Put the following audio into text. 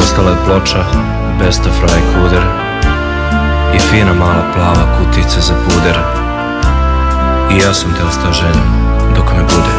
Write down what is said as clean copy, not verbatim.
Ostala je ploča, Besta Fraj Kuder i fina mala plava kutica za puder. I ja sam te ostao željen dok me bude.